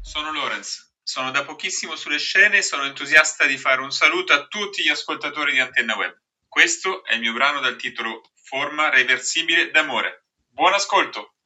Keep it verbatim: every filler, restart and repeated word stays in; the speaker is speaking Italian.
Sono Lorenz, sono da pochissimo sulle scene e sono entusiasta di fare un saluto a tutti gli ascoltatori di Antenna Web. Questo è il mio brano dal titolo Forma reversibile d'amore. Buon ascolto!